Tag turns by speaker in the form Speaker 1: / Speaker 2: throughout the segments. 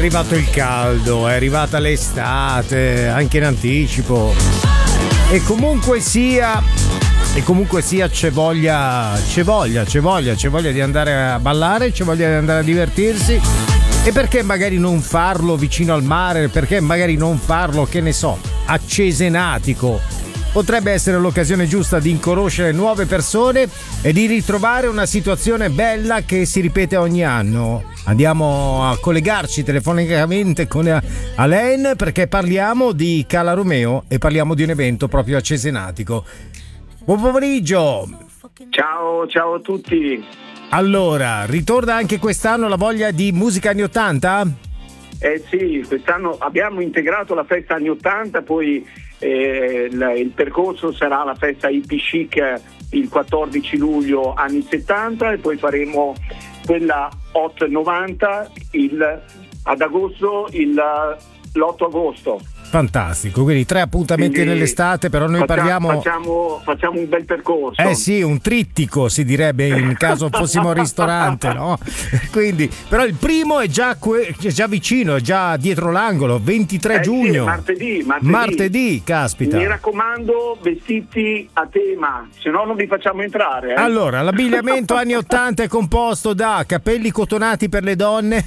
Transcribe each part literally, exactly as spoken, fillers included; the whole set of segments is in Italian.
Speaker 1: arrivato il caldo, è arrivata l'estate, anche in anticipo. E comunque sia, e comunque sia c'è voglia, c'è voglia, c'è voglia, c'è voglia di andare a ballare, c'è voglia di andare a divertirsi. E perché magari non farlo vicino al mare? Perché magari non farlo, che ne so, a Cesenatico? Potrebbe essere l'occasione giusta di conoscere nuove persone e di ritrovare una situazione bella che si ripete ogni anno. Andiamo a collegarci telefonicamente con Alain perché parliamo di Cala Romeo e parliamo di un evento proprio a Cesenatico. Buon pomeriggio!
Speaker 2: Ciao, ciao a tutti!
Speaker 1: Allora, ritorna anche quest'anno la voglia di musica anni ottanta?
Speaker 2: Eh sì, quest'anno abbiamo integrato la festa anni ottanta, poi eh, il, il percorso sarà la festa hippie chic il quattordici luglio anni settanta e poi faremo quella Hot novanta il, ad agosto il, l'otto agosto.
Speaker 1: Fantastico, quindi tre appuntamenti quindi nell'estate, però noi
Speaker 2: facciamo,
Speaker 1: parliamo
Speaker 2: facciamo, facciamo un bel percorso.
Speaker 1: Eh sì, un trittico si direbbe in caso fossimo al ristorante, no? Quindi, però il primo è già, que- è già vicino, è già dietro l'angolo, ventitré
Speaker 2: eh
Speaker 1: giugno.
Speaker 2: Sì, martedì, martedì.
Speaker 1: Martedì, caspita.
Speaker 2: Mi raccomando, vestiti a tema, se no non vi facciamo entrare. Eh?
Speaker 1: Allora, l'abbigliamento anni ottanta è composto da capelli cotonati per le donne.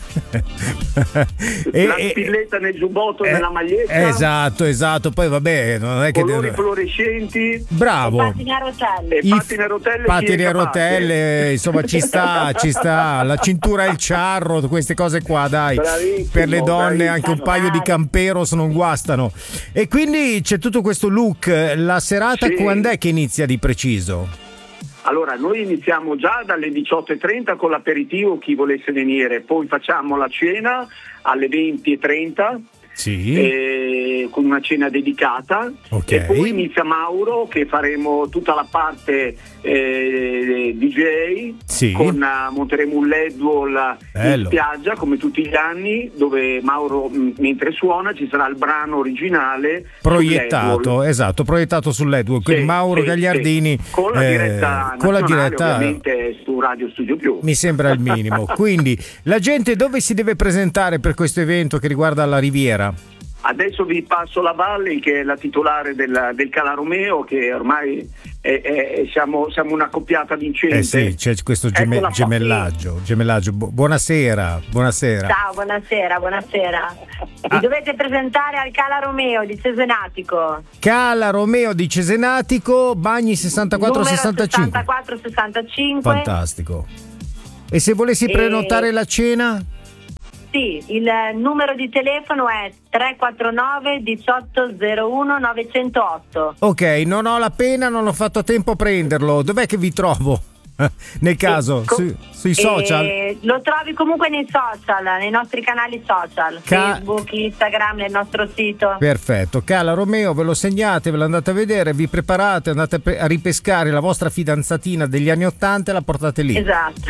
Speaker 2: e, la spilletta nel giubbotto e nella maglietta.
Speaker 1: Esatto, esatto. Poi vabbè, non è che
Speaker 2: colori fluorescenti.
Speaker 1: Bravo.
Speaker 3: E pattini a rotelle.
Speaker 2: E pattini a rotelle.
Speaker 1: Pattini a rotelle, insomma, ci sta, ci sta. La cintura e il ciarro, queste cose qua, dai.
Speaker 2: Bravissimo,
Speaker 1: per le donne
Speaker 2: bravissimo.
Speaker 1: Anche un paio di camperos non guastano. E quindi c'è tutto questo look. La serata
Speaker 2: sì.
Speaker 1: Quando è che inizia di preciso?
Speaker 2: Allora, noi iniziamo già dalle diciotto e trenta con l'aperitivo, chi volesse venire, poi facciamo la cena alle venti e trenta.
Speaker 1: Sì.
Speaker 2: Eh, con una cena dedicata.
Speaker 1: Okay.
Speaker 2: E poi inizia Mauro che faremo tutta la parte eh, D J. Sì. Con uh, monteremo un L E D wall in spiaggia come tutti gli anni, dove Mauro m- mentre suona ci sarà il brano originale
Speaker 1: proiettato, esatto, proiettato sul L E D wall. Quindi sì, Mauro sì, Gagliardini
Speaker 2: sì. Con la diretta
Speaker 1: eh, con la diretta
Speaker 2: ovviamente su Radio Studio Più.
Speaker 1: Mi sembra il minimo. Quindi la gente dove si deve presentare per questo evento che riguarda la Riviera?
Speaker 2: Adesso vi passo la Valle, che è la titolare del, del Cala Romeo, che ormai è, è, siamo, siamo una coppiata vincente.
Speaker 1: Eh sì, c'è questo geme- gemellaggio, gemellaggio. Bu- buonasera, buonasera.
Speaker 3: Ciao, buonasera, buonasera. Vi ah. dovete presentare al Cala Romeo di Cesenatico.
Speaker 1: Cala Romeo di Cesenatico, Bagni sessantaquattro sessantacinque.
Speaker 3: sessantaquattro sessantacinque.
Speaker 1: Fantastico. E se volessi prenotare e... la cena?
Speaker 3: Sì, il numero di telefono è tre quattro nove diciotto zero uno novecentotto.
Speaker 1: Ok, non ho la pena, non ho fatto tempo a prenderlo. Dov'è che vi trovo? Nel caso, co- su, sui social?
Speaker 3: Eh, lo trovi comunque nei social, nei nostri canali social, Ca- Facebook, Instagram, nel nostro sito.
Speaker 1: Perfetto, Cala Romeo, ve lo segnate, ve lo andate a vedere, vi preparate, andate a ripescare la vostra fidanzatina degli anni ottanta e la portate lì.
Speaker 3: Esatto.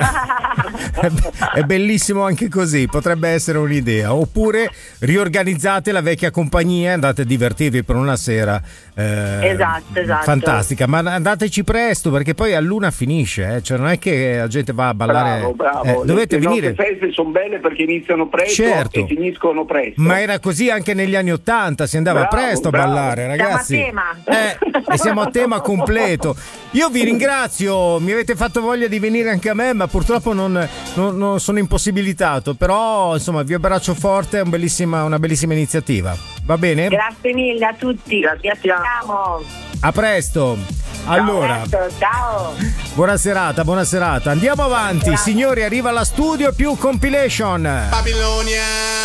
Speaker 1: È bellissimo anche così, potrebbe essere un'idea. Oppure riorganizzate la vecchia compagnia e andate a divertirvi per una sera. Eh,
Speaker 3: esatto, esatto.
Speaker 1: Fantastica, ma andateci presto perché poi a luna finisce, eh? Cioè non è che la gente va a ballare.
Speaker 2: Bravo, bravo.
Speaker 1: Eh, dovete
Speaker 2: le,
Speaker 1: venire.
Speaker 2: Le feste sono belle perché iniziano presto, certo, e finiscono presto.
Speaker 1: Ma era così anche negli anni ottanta, si andava
Speaker 2: bravo,
Speaker 1: presto a
Speaker 2: bravo.
Speaker 1: ballare, ragazzi.
Speaker 3: Siamo a tema.
Speaker 1: Eh, e siamo a tema completo. Io vi ringrazio, mi avete fatto voglia di venire anche a me, ma purtroppo non, non, non sono impossibilitato. Però insomma vi abbraccio forte, è un bellissima, una bellissima iniziativa. Va bene?
Speaker 3: Grazie mille a tutti.
Speaker 2: Grazie.
Speaker 3: Vi aspettiamo.
Speaker 1: A presto. Allora,
Speaker 3: ciao, ciao.
Speaker 1: Buona serata, buona serata. Andiamo avanti, grazie. Signori, arriva la Studio Più Compilation.
Speaker 4: Babilonia.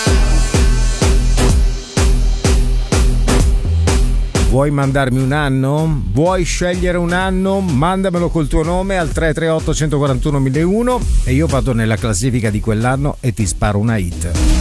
Speaker 1: Vuoi mandarmi un anno? Vuoi scegliere un anno? Mandamelo col tuo nome al tre tre otto uno quattro uno uno mille uno e io vado nella classifica di quell'anno e ti sparo una hit.